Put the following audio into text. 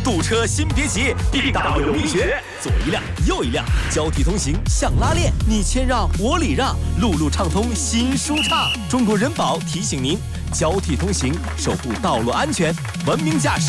堵车先别急，地道有秘诀。左一辆，右一辆，交替通行像拉练，你谦让我礼让，路路畅通心舒畅。中国人保提醒您，交替通行，守护道路安全，文明驾驶。